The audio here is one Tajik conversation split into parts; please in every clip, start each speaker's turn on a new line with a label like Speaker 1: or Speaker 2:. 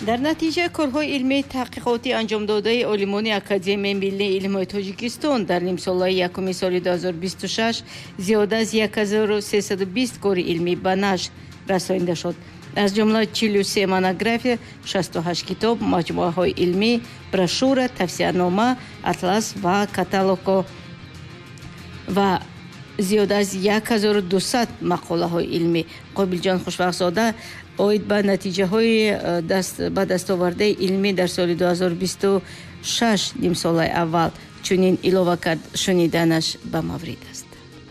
Speaker 1: дар натиҷаи корҳои илмии таҳқиқотӣ анҷомдодаи олимони Академияи Миллии илмҳои Тоҷикистон дар нимсолаи якуми соли 2026 зиёда аз 1320 кори илмӣ ба нашр расонида шуд. аз ҷумла 43 монография, 68 китоб, маҷмӯаҳои илмӣ, брошюра, тавсиянома, атлас ва каталогҳо ва зиёда аз 1200 мақолаҳои илмӣ. Қобилҷон Хушвақтзода оид ба натиҷаҳои ба дастовардаи илмӣ дар соли 2026 нимсолаи аввал чунин илова кард. Шуниданаш ба маврид аст.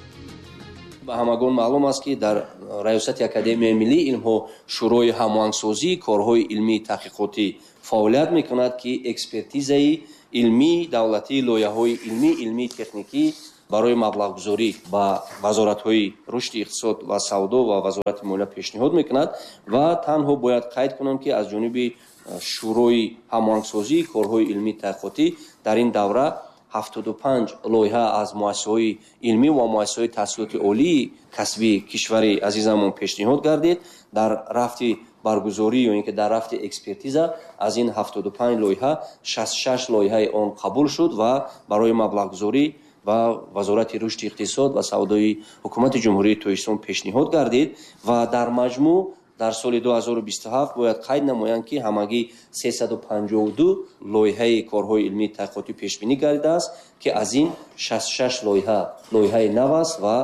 Speaker 2: ба ҳамагон маълум аст ки дар раёсати Академияи Миллии Илмҳо шӯрои ҳамоҳангсозии корҳои илмии таҳқиқотӣ фаъолият мекунад, ки экспертизаи илмии давлатии лоиҳаҳои илмии техникӣ барои маблағгузорӣ ба вазоратҳои рушди иқтисод ва савдо ва вазорати молия пешниҳод мекунад. ва танҳо бояд қайд кунам, ки аз ҷониби шӯрои ҳамоҳангсозии корҳои илмии таҳқиқотӣ дар ин давра 75 лоиҳа аз муассисаҳои илмӣ ва муассисаҳои таҳсилоти олии касбии кишвари азизамон пешниҳод гардид. дар рафти баргузорӣ ё ин ки дар рафти экспертиза аз ин 75 лоиҳа 66 лоиҳаи он қабул шуд ва барои маблағгузорӣ ва вазорати рушди иқтисод ва савдои ҳукумати ҷумҳурии Тоҷикистон пешниҳод гардид ва дар маҷмӯъ дар соли 2027 бояд қайд намоянд, ки ҳамагӣ 352 лоиҳаи корҳои илмии таҳқиқотӣ пешбинӣ гардидааст, ки аз ин 66 лоиҳаи нав аст ва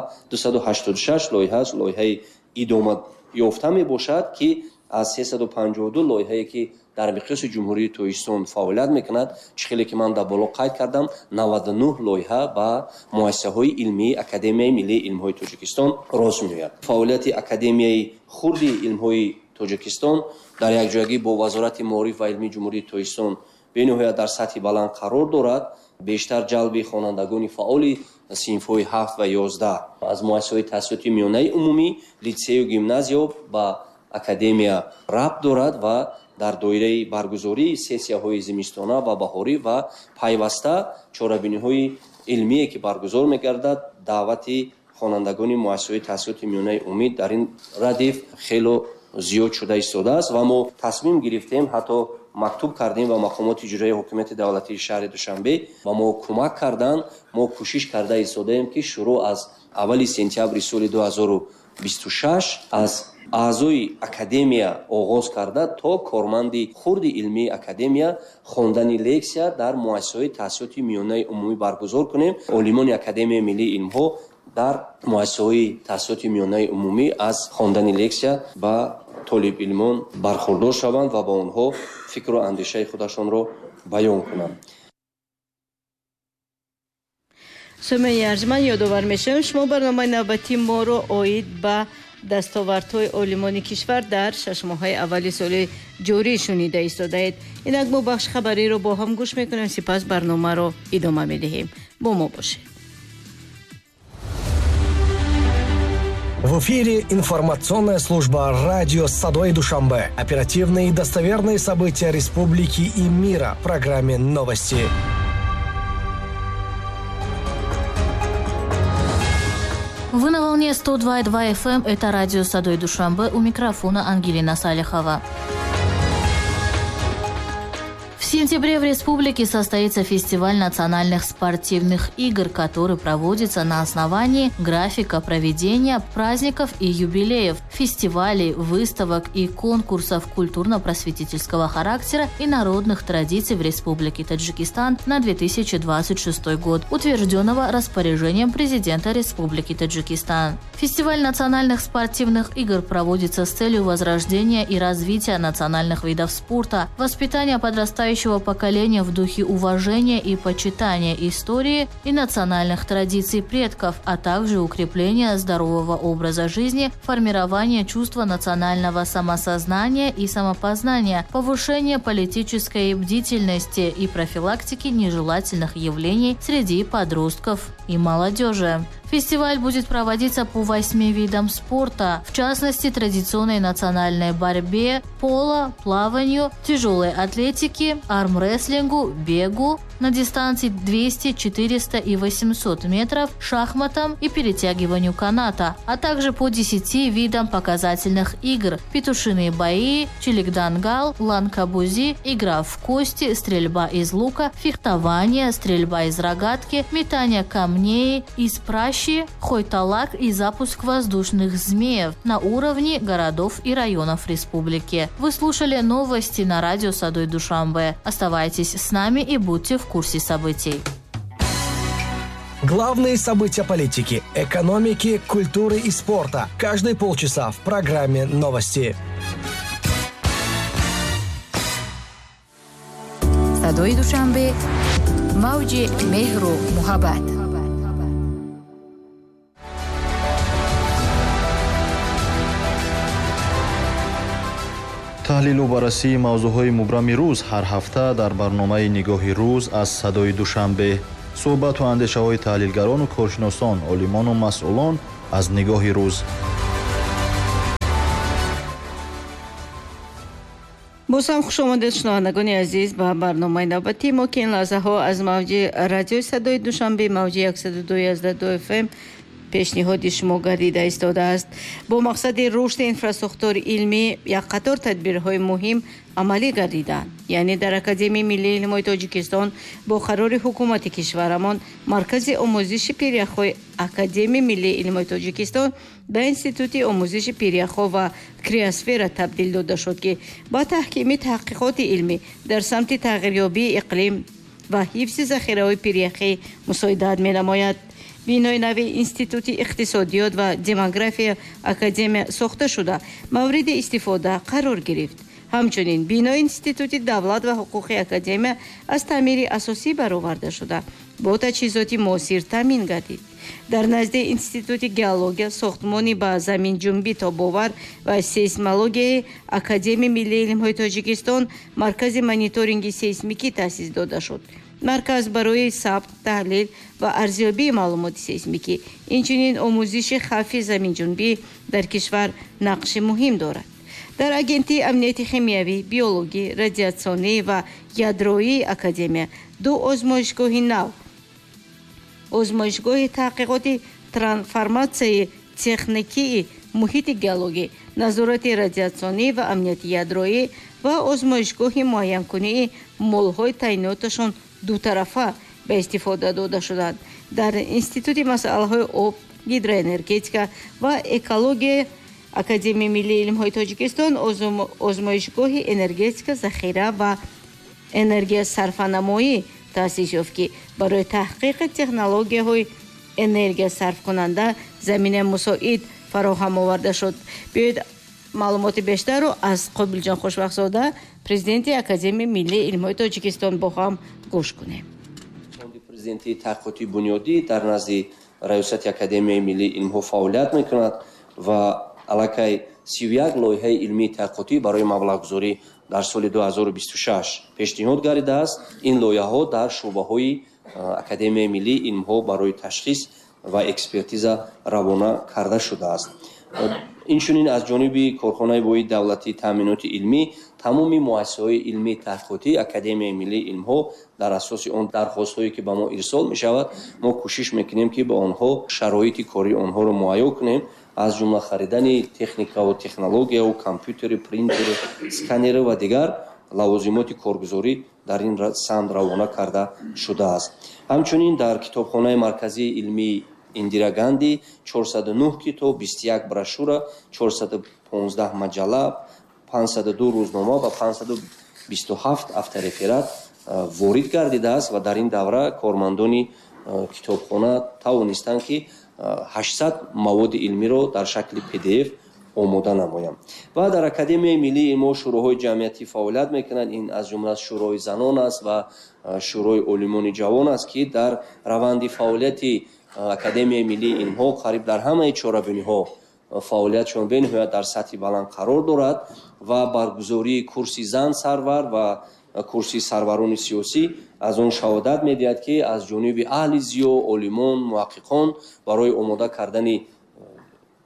Speaker 2: 286 лоиҳааш лоиҳаи идома ёфта мебошад, ки аз 352 лоиҳае ки дар миқёси ҷумҳурии Тоҷикистон фаъолият мекунад, чӣ хеле ки ман дар боло қайд кардам, 99 лоиҳа ба муассисаҳои илмии Академияи Миллии Илмҳои Тоҷикистон рост меояд. фаъолияти Академияи хурди илмҳои Тоҷикистон дар якҷоягӣ бо Вазорати Маориф ва илмии ҷумҳурии Тоҷикистон бениҳоят дар сатҳи баланд қарор дорад. бештар ҷалби хонандагони фаъоли синфҳои 7 ва 11 аз муассисаҳои таҳсилоти миёнаи умумӣ, литсею гимназия ба академия рабт дорад ва дар доираи баргузории сессияҳои зимистона ва баҳорӣ ва пайваста чорабиниҳои илмие ки баргузор мегардад, даъвати хонандагони муассисаҳои таҳсилоти миёнаи умумӣ дар ин радиф хело зиёд шуда истодааст ва мо тасмим гирифтем, ҳатто мактуб кардем ба мақомоти иҷроии ҳокимияти давлатии шаҳри Душанбе ва мо кӯмак карданд. мо кӯшиш карда истодаем, ки шуруъ аз аввали сентябри соли 2026 аз аъзои академия оғоз карда то корманди хурди илмии академия хондани лексия дар муассисаҳои таҳсилоти миёнаи умумӣ баргузор кунем. олимони Академияи Миллии Илмҳо дар муассисаҳои таҳсилоти миёнаи умумӣ аз хондани лексия ба толибилмон бархурдор шаванд ва ба онҳо фикру андешаи худашонро баён кунанд.
Speaker 1: сомеи арҷманд, ёдовар мешавем шумо барномаи навбатии моро оид ба дастовардҳои олимони кишвар дар шашмоҳаи аввали соли ҷорӣ шунида истодаед. инак мо бахши хабариро бо ҳам гӯш мекунем, сипас барномаро идома медиҳем. бо мо бошед.
Speaker 3: В эфире информационная служба «Радио Садои Душанбе». Оперативные и достоверные события республики и мира в программе «Новости».
Speaker 4: Вы на волне 102,2 FM. Это радио Садои Душанбе. У микрофона Ангелина Салихова. В сентябре в республике состоится фестиваль национальных спортивных игр, который проводится на основании графика проведения праздников и юбилеев, фестивалей, выставок и конкурсов культурно-просветительского характера и народных традиций в Республике Таджикистан на 2026 год, утвержденного распоряжением президента Республики Таджикистан. Фестиваль национальных спортивных игр проводится с целью возрождения и развития национальных видов спорта, воспитания подрастающего поколения в духе уважения и почитания истории и национальных традиций предков, а также укрепления здорового образа жизни, формирования чувства национального самосознания и самопознания, повышения политической бдительности и профилактики нежелательных явлений среди подростков и молодежи. Фестиваль будет проводиться по 8 видам спорта, в частности традиционной национальной борьбе, поло, плаванию, тяжелой атлетике, армрестлингу, бегу, на дистанции 200, 400 и 800 метров, шахматам и перетягиванию каната, а также по 10 видам показательных игр: петушиные бои, чиликдангал, ланкабузи, игра в кости, стрельба из лука, фехтование, стрельба из рогатки, метание камней из пращи, хойталак и запуск воздушных змеев на уровне городов и районов республики. Вы слушали новости на радио Садой Душанбе. Оставайтесь с нами и будьте в курсе событий.
Speaker 3: Главные события политики, экономики, культуры и спорта. Каждые полчаса в программе «Новости».
Speaker 5: Садой Душанбе. Мавджи меҳру муҳаббат.
Speaker 6: таҳлилу баррасии мавзӯъҳои мубрами рӯз ҳар ҳафта дар барномаи нигоҳи рӯз аз Садои Душанбе. суҳбату андешаҳои таҳлилгарону коршиносон, олимону масъулон аз нигоҳи рӯз.
Speaker 1: бозам хушомадед шунавандагони азиз ба барномаи навбатӣ. мо ки ин лаҳзаҳо аз мавҷи радиои Садои Душанбе мавҷи 102.2 FM пешниҳоди шумо гардида истодааст. бо мақсади рушди инфраструктури илмӣ як қатор тадбирҳои муҳим амалӣ гардиданд. яъне дар Академияи миллии илмҳои Тоҷикистон бо қарори ҳукумати кишварамон маркази омӯзиши пиряхҳои Академияи миллии илмҳои Тоҷикистон ба Институти омӯзиши пиряхҳо ва криосфера табдил дода шуд, ки ба таҳкими таҳқиқоти илмӣ дар самти тағйирёбии иқлим ва ҳифзи захираҳои пиряхӣ мусоидат менамояд. бинои нави Институти иқтисодиёт ва демография Академия сохта шуда мавриди истифода қарор гирифт. ҳамчунин бинои Институти давлат ва ҳуқуқи Академия аз таъмири асосӣ бароварда шуда бо таҷҳизоти муосир таъмин гардид. дар назди Институти геология сохтмони ба заминҷунбӣ тобовар ва сейсмологияи Академияи миллии илмҳои Тоҷикистон маркази мониторинги сейсмикӣ таъсис дода шуд. марказ барои сабт, таҳлил ва арзёбии маълумоти сейсмикӣ, инчунин омӯзиши хавфи заминҷунбӣ дар кишвар нақши муҳим дорад. дар агентии амнияти химиявӣ, биологӣ, радиатсионӣ ва ядроии Академия ду озмоишгоҳи нав, озмоишгоҳи таҳқиқоти трансформатсияи техникии муҳити геологӣ, назорати радиатсионӣ ва амнияти ядроӣ ва озмоишгоҳи муайянкунии молҳои таъйиноташон дутарафа ба истифода дода шуданд. дар Институти масъалаҳои об, гидроэнергетика ва экология Академияи миллии илмҳои Тоҷикистон озмоишгоҳи энергетика захира ва энергиясарфанамоӣ таъсис ёфт, ки барои таҳқиқи технологияҳои энергиясарфкунанда заминаи мусоид фароҳам оварда шуд. биёед маълумоти бештарро аз Қобилҷон Хушбахтзода, президенти Академияи миллии илмҳои Тоҷикистон бо ҳам гӯш кунем.
Speaker 2: президенти таҳқиқоти бунёдӣ дар назди раёсати Академияи миллии илмҳо фаъолият мекунад ва аллакай 31 лоиҳаи илмии таҳқиқотӣ барои маблағгузорӣ дар соли 2026 пешниҳод гардидааст. ин лоиҳаҳо дар шуъбаҳои Академияи миллии илмҳо барои ташхис ва экспертиза равона карда шудааст. инчунин аз ҷониби корхонаи воҳид давлатии таъминоти илмӣ тамоми муассисаҳои илмии таҳқиқотии Академияи миллии илмҳо дар асоси он дархостҳое ки ба мо ирсол мешавад, мо кӯшиш мекунем ки ба онҳо шароити кори онҳоро муайё кунем, аз ҷумла харидани техникаву технологияу компютери, принтери, сканери ва дигар лавозимоти коргузорӣ дар ин самт равона карда шудааст. ҳамчунин дар китобхонаи марказии илмии Индира Ганди 409 китоб, 21 брошюра, 415 маҷалла, 502 рӯзнома ва 527 автореферат ворид гардидааст ва дар ин давра кормандони китобхона тавонистанд ки 800 маводи илмиро дар шакли PDF омода намоям. ва дар Академияи миллии илмҳо шӯроҳои ҷамъиятӣ фаъолият мекунанд. ин аз ҷумла шӯрои занон аст ва шӯрои олимони ҷавон аст, ки дар раванди фаъолияти Академияи миллии илмҳо қариб дар ҳамаи чорабиниҳо фаъолиятшон бениҳоят дар сатҳи баланд қарор дорад ва баргузории курси зан сарвар ва курси сарварони сиёсӣ аз он шаҳодат медиҳад, ки аз ҷониби аҳли зиё, олимон, муҳаққиқон барои омода кардани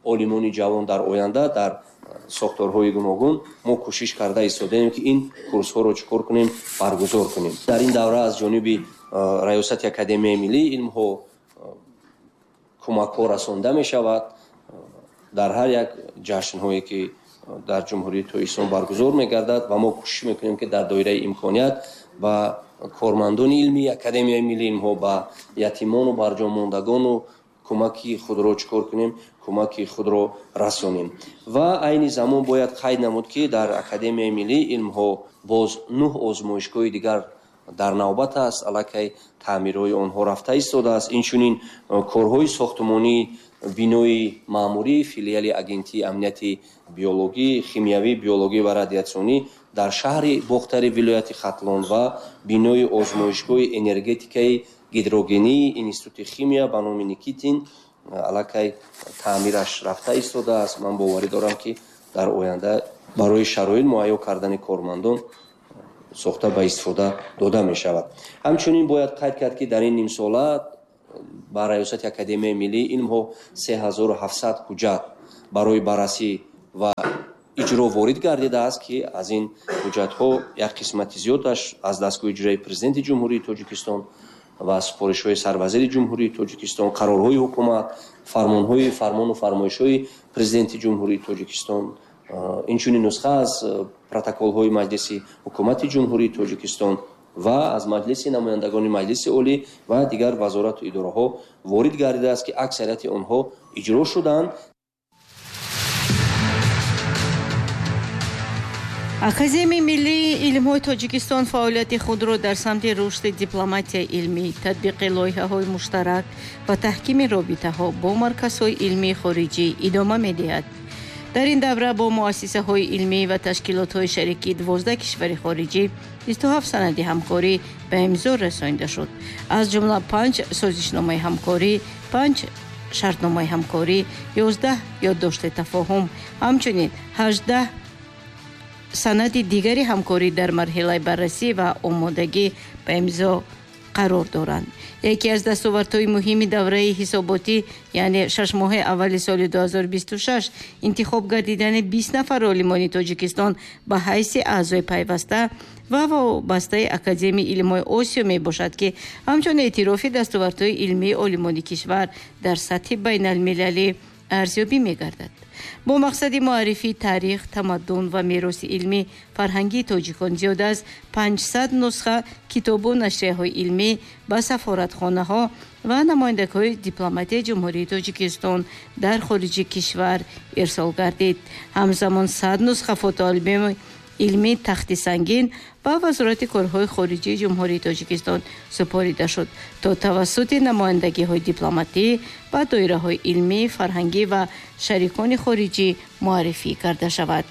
Speaker 2: олимони ҷавон дар оянда дар сохторҳои гуногун мо кӯшиш карда истодаем ки ин курсҳоро чӣ кор кунем, баргузор кунем. Дар ин давра аз ҷониби раёсати Академияи Миллии Илмҳо кӯмакҳо расонда мешавад дар ҳар як ҷашнҳое ки дар ҷумҳурии Тоҷикистон баргузор мегардад ва мо кӯшиш мекунем ки дар доираи имконият ба кормандони илмии Академияи Миллии Илмҳо, ба ятимону барҷомондагону кӯмаки худро чӣ кор кунем, кӯмаки худро расонем. Ва айни замон бояд қайд намуд ки дар Академияи Миллии Илмҳо боз 9 озмоишгоҳи дигар дар навбат аст, аллакай таъмирҳои онҳо рафта истодааст. Инчунин корҳои сохтмонии бинои маъмурии филиали агентии амнияти биологӣ, химиявӣ, биологӣ ва радиатсионӣ дар шаҳри Бохтари вилояти Хатлон ва бинои озмоишгоҳи энергетикаи гидрогении Институти химия ба номи Никитин аллакай таъмираш рафта истодааст. Ман боварӣ дорам ки дар оянда барои шароит муайё кардани кормандон сохта ба истифода дода мешавад. Ҳамчунин бояд қайд кард ки дар ин нимсола ба раёсати Академияи Миллии Илмҳо 3700 ҳуҷҷат барои баррасӣ ва иҷро ворид гардидааст ки аз ин ҳуҷҷатҳо як қисмати зиёдаш аз дастгоҳи иҷроии Президенти Ҷумҳурии Тоҷикистон ва супоришҳои Сарвазири Ҷумҳурии Тоҷикистон, қарорҳои ҳукумат, фармону фармоишҳои Президенти Ҷумҳурии Тоҷикистон, инчунин нусха аз протоколҳои Маҷлиси ҳукумати Ҷумҳурии Тоҷикистон ва аз маҷлиси намояндагони Маҷлиси олӣ ва дигар вазорату идораҳо ворид гардидааст ки аксарияти онҳо иҷро шуданд.
Speaker 1: Академияи Миллии Илмҳои Тоҷикистон фаъолияти худро дар самти рушди дипломатияи илмӣ, татбиқи лоиҳаҳои муштарак ва таҳкими робитаҳо бо марказҳои илмии хориҷӣ идома медиҳад. дар ин давра бо муассисаҳои илмӣ ва ташкилотҳои шарикии 12 кишвари хориҷӣ 27 санади ҳамкорӣ ба имзо расонида шуд. аз ҷумла 5 созишномаи ҳамкорӣ, 5 шартномаи ҳамкорӣ, 11 ёддошти тафоҳум, ҳамчунин 18 санади дигари ҳамкорӣ дар марҳилаи баррасӣ ва омодагӣ ба имзо қарор доранд. яке аз дастовардҳои муҳими давраи ҳисоботӣ, яъне 6 моҳи аввали соли 2026 интихоб гардидани 20 нафар олимони Тоҷикистон ба ҳайси аъзои пайваста ва вобастаи Академияи Илмҳои Осиё мебошад, ки ҳамчун эътирофи дастовардҳои илмии олимони кишвар дар сатҳи байналмилалӣ арзёбӣ мегардад. бо мақсади муаррифии таърих, тамаддун ва мероси илмӣ фарҳангии тоҷикон зиёд аз 500 нусха китобу нашрияҳои илмӣ ба сафоратхонаҳо ва намояндагиҳои дипломатияи ҷумҳурии Тоҷикистон дар хориҷи кишвар ирсол гардид. ҳамзамон 100 нусха фотоалбоми илмӣ тахти сангин ба вазорати корҳои хориҷии ҷумҳурии Тоҷикистон супорида шуд, то тавассути намояндагиҳои дипломатӣ ба доираҳои илмӣ, фарҳангӣ ва шарикони хориҷӣ муаррифӣ карда шавад.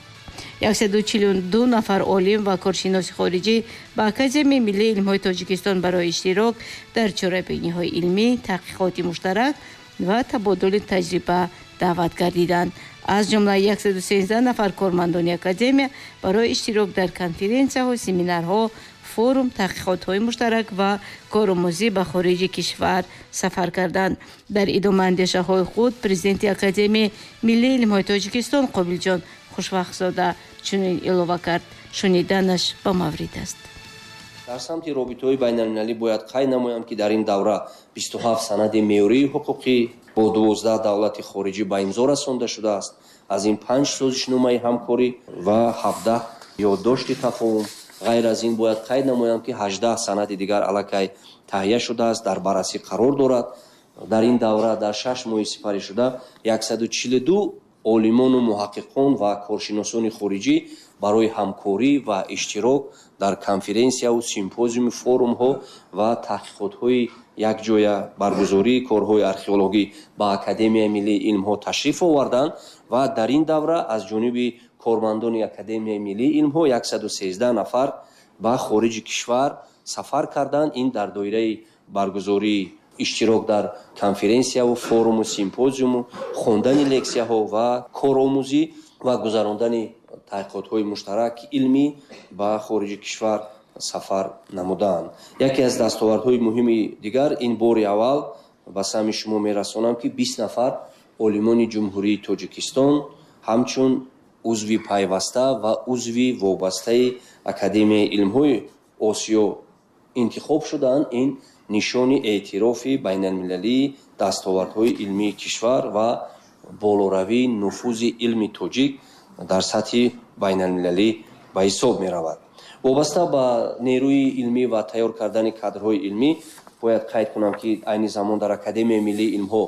Speaker 1: 142 нафар олим ва коршиноси хориҷӣ ба Академияи Миллии Илмҳои Тоҷикистон барои иштирок дар чорабиниҳои илмӣ, таҳқиқоти муштарак ва табодули таҷриба даъват гардиданд. аз ҷумла 113 нафар кормандони академия барои иштирок дар конференсияҳо, семинарҳо, форум, таҳқиқотҳои муштарак ва коромӯзӣ ба хориҷи кишвар сафар карданд. дар идома андешаҳои худ президенти Академияи Миллии Илмҳои Тоҷикистон Қобилҷон Хушвақтзода чунин илова кард: шуниданаш ба маврид аст.
Speaker 2: дар самти робитаҳои байналмилалӣ бояд қайд намоям ки дар ин давра 27 санади меъёрии ҳуқуқӣ бо 12 давлати хориҷӣ ба имзо расонда шудааст. аз ин 5 созишномаи ҳамкорӣ ва 17 ёддошти тафоҳум. ғайр аз ин бояд қайд намоям ки 18 санади дигар аллакай таҳия шудааст, дар баррасӣ қарор дорад. дар ин давра дар 6 моҳи сипарӣ шуда 142 олимону муҳаққиқон ва коршиносони хориҷӣ барои ҳамкорӣ ва иштирок дар конференсияу симпозиуми форумҳо ва таҳқиқотҳои якҷоя баргузории корҳои археологӣ ба Академияи Миллии Илмҳо ташриф оварданд ва дар ин давра аз ҷониби кормандони Академияи Миллии Илмҳо 113 нафар ба хориҷи кишвар сафар карданд. ин дар доираи баргузории иштирок дар конференсияву форуму симпозиуму, хондани лексияҳо ва коромӯзӣ ва гузарондани таҳқиқотҳои муштараки илмӣ ба хориҷи кишвар сафар намудаанд. яке аз дастовардҳои муҳими дигар ин бори аввал ба сами шумо мерасонам ки 20 нафар олимони ҷумҳурии Тоҷикистон ҳамчун узви пайваста ва узви вобастаи Академияи илмҳои Осиё интихоб шуданд. ин нишони эътирофи байналмилалии дастовардҳои илмии кишвар ва болоравии нуфузи илми тоҷик дар сатҳи байналмилалӣ ба ҳисоб меравад. вобаста ба нерӯи илмӣ ва тайёр кардани кадрҳои илмӣ бояд қайд кунам, ки айни замон дар Академияи миллии илмҳо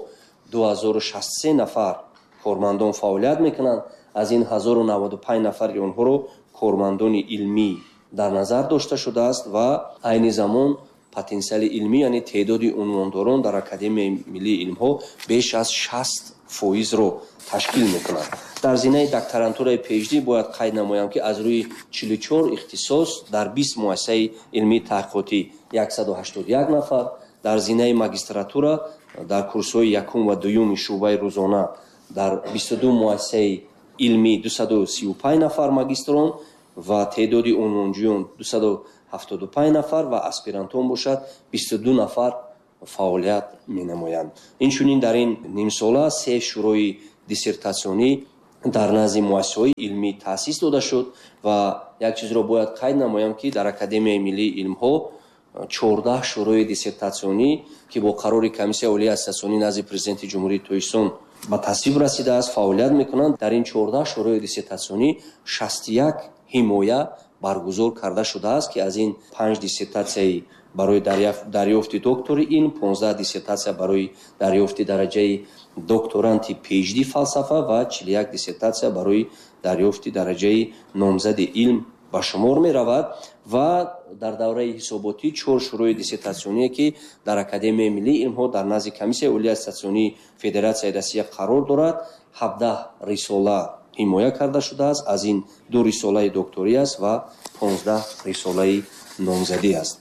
Speaker 2: 2063 нафар кормандон фаъолият мекунанд. аз ин 1095 нафари онҳоро кормандони илмӣ дар назар дошта шудааст ва айни замон потенсиали илмӣ, яъне теъдоди унвондорон дар Академияи миллии илмҳо беш аз 60%-ро ташкил мекунад. дар зинаи докторантураи PhD бояд қайд намоям, ки аз рӯи 44 ихтисос дар 20 муассисаи илмии таҳқиқотӣ 181 нафар, дар зинаи магистратура дар курсҳои якум ва дуюми шуъбаи рӯзона дар 22 муассисаи илмӣ 235 нафар магистрон ва теъдоди унвонҷӯён 275 нафар ва аспирантон бошад 22 нафар фаъолият менамоянд. инчунин дар ин нимсола 3 шӯрои диссертатсионӣ дар назди муассисаҳои илмӣ таъсис дода шуд ва як чизро бояд қайд намоям, ки дар Академияи миллии илмҳо 14 шӯрои диссертатсионӣ, ки бо қарори Комиссияи олии аттестационӣ назди Президенти Ҷумҳурии Тоҷикистон ба тасвиб расидааст, фаъолият мекунанд. дар ин 14 шӯрои диссертатсионӣ 61 ҳимоя баргузор карда шудааст, ки аз ин 5 диссертатсияи барои дарёфти доктори илм, 15 диссертатсия барои дарёфти дараҷаи докторанти PhD фалсафа ва 41 диссертатсия барои дарёфти дараҷаи номзади илм ба шумор меравад. ва дар давраи ҳисоботӣ 4 шӯрои диссертатсионие, ки дар Академияи миллии илмҳо дар назди Комиссияи олии аттестационии Федератсияи Россия қарор дорад, 17 рисола ҳимоя карда шудааст. аз ин 2 рисолаи докторӣ аст ва 15 рисолаи номзадӣ аст.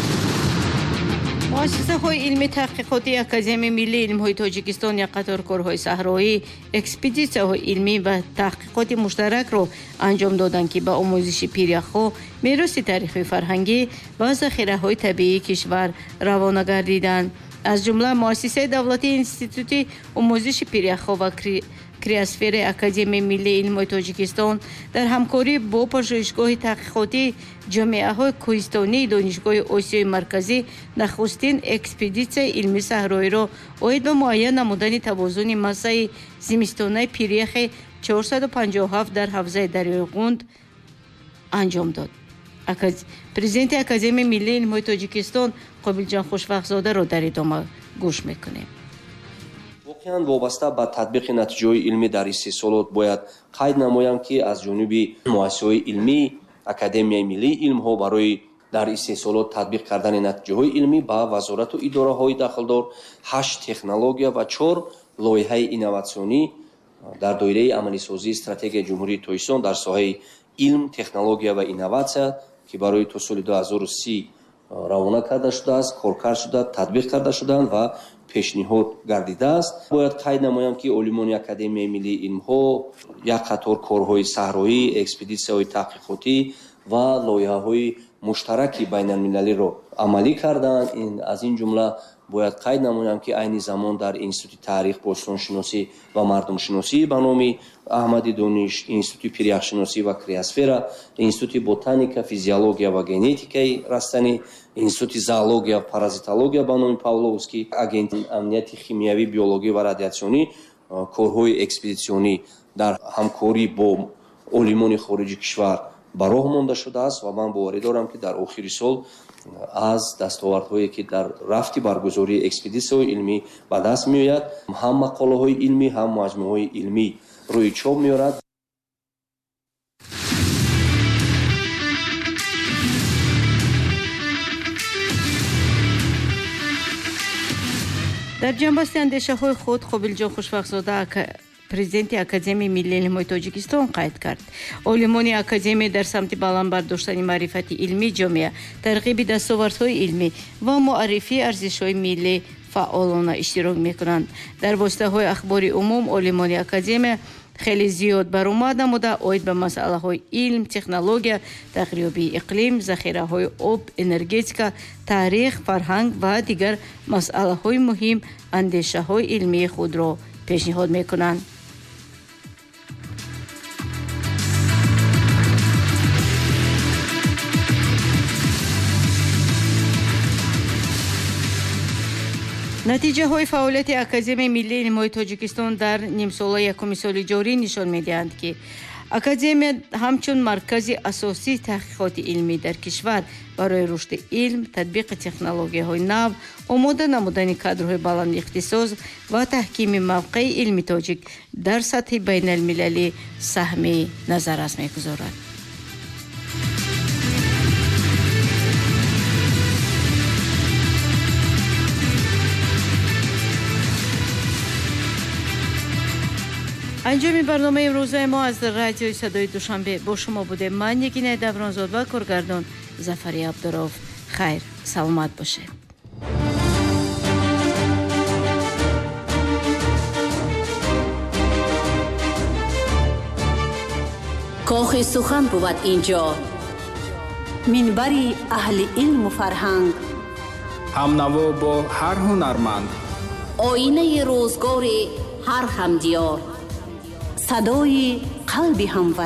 Speaker 1: муассисаҳои илми таҳқиқотии Академияи миллии илмҳои Тоҷикистон як қатор корҳои саҳроӣ, экспедитсияҳои илмӣ ва таҳқиқоти муштаракро анҷом доданд, ки ба омӯзиши пиряхҳо, мероси таърихи фарҳангӣ ва захираҳои табиии кишвар равона гардиданд. аз ҷумла муассисаи давлатии Институти омӯзиши пиряхҳо ва криосфераи Академияи миллии илмҳои Тоҷикистон дар ҳамкорӣ бо пажӯҳишгоҳи таҳқиқотии ҷомеаҳои кӯҳистонии Донишгоҳи Осиёи Марказӣ нахустин экспедитсияи илмии саҳроиро оид ба муайян намудани тавозуни массаи зимистонаи пиряхи 457 дар ҳавзаи Дарёи Ғунд анҷом дод. Президенти Академияи миллии илмҳои Тоҷикистон Қобилҷон Хушвақтзодаро дар идома гӯш мекунем.
Speaker 2: воқеан вобаста ба татбиқи натиҷаҳои илмӣ дар истеҳсолот бояд қайд намоям, ки аз ҷониби муассисаҳои илмии Академияи миллии илмҳо барои дар истеҳсолот татбиқ кардани натиҷаҳои илмӣ ба вазорату идораҳои дахлдор 8 технология ва 4 лоиҳаи инноватсионӣ дар доираи амалисозии стратегияи Ҷумҳурии Тоҷикистон дар соҳаи илм, технология ва инноватсия, ки барои то соли 2030 равона карда шудааст, коркард шуда, татбиқ карда шуданд ва пешниҳод гардидааст. бояд қайд намоям, ки олимони Академияи миллии илмҳо як қатор корҳои саҳроӣ, экспедитсияҳои таҳқиқотӣ ва лоиҳаҳои муштараки байналмилалиро амалӣ карданд. аз ин ҷумла бояд қайд намоям, ки айни замон дар Институти таърих, бостоншиносӣ ва мардумшиносӣ ба номи Аҳмади Дониш, Институти пиряхшиносӣ ва криосфера, Институти ботаника, физиология ва генетикаи растанӣ, Институти зоология ва паразитология ба номи Павловский, Агентӣ амнияти химиявӣ, биологӣ ва радиатсионӣ корҳои экспедитсионӣ дар ҳамкорӣ бо олимони хориҷи кишвар ба роҳ монда шудааст ва ман боварӣ дорам, ки дар охири сол аз дастовардҳое, ки дар рафти баргузории экспедитсияҳои илмӣ ба даст меояд, ҳам мақолаҳои илмӣ, ҳам маҷмӯъаҳои илмӣ рӯи чоп меорад.
Speaker 1: дар ҷанбасти андешаҳои худ Қобилҷон Хушвақтзода президенти Академияи миллии илмҳои Тоҷикистон қайд кард. олимони академия дар самти баландбардоштани маърифати илмӣ ҷомеа, тарғиби дастовардҳои илмӣ ва муаррифии арзишҳои миллӣ фаъолона иштирок мекунанд. дар воситаҳои ахбори умум олимони академия хеле зиёд баромад намуда оид ба масъалаҳои илм, технология, тағйирёбии иқлим, захираҳои об, энергетика, таърих, фарҳанг ва дигар масъалаҳои муҳим андешаҳои илмии худро пешниҳод мекунанд. натиҷаҳои фаъолияти Академияи миллии илмҳои Тоҷикистон дар нимсолаи якуми соли ҷорӣ нишон медиҳанд, ки академия ҳамчун маркази асосии таҳқиқоти илмӣ дар кишвар барои рушди илм, татбиқи технологияҳои нав, омода намудани кадрҳои баландихтисос ва таҳкими мавқеи илми тоҷик дар сатҳи байналмилалӣ саҳми назаррас мегузорад. анҷоми барномаи имрӯзаи мо аз радиои садои душанбе бо шумо будем. ман Нигинаи Давронзод ва коргардон Зафари Абдуров. хайр, саломат бошед.
Speaker 7: кохи сухан буд инҷо, минбари аҳли илму фарҳанг,
Speaker 8: ҳамнаво бо ҳар ҳунарманд,
Speaker 7: оинаи рӯзгори ҳар ҳамдиёр, садои қалби ҳамватан.